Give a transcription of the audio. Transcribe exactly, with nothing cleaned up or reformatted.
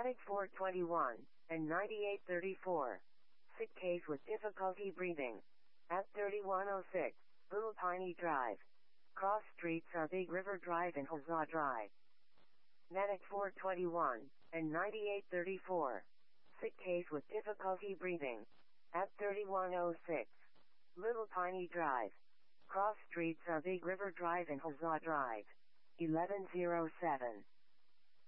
Medic four twenty-one and ninety-eight thirty-four. Sick case with difficulty breathing. At thirty-one oh six, Little Piney Drive. Cross streets are Big River Drive and Huzzah Drive. Medic four twenty-one and ninety-eight thirty-four. Sick case with difficulty breathing. At thirty-one oh six, Little Piney Drive. Cross streets are Big River Drive and Huzzah Drive. eleven oh seven.